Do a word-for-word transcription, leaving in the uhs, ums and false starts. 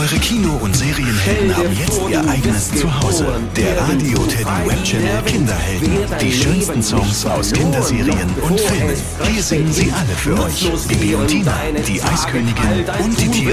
Eure Kino- und Serienhelden haben jetzt ihr eigenes Zuhause. Der Radio Teddy Web Channel Kinderhelden. Die schönsten Songs aus Kinderserien und Filmen. Wir singen sie alle für euch. Bibi und Tina, die Eiskönigin und die Tiere.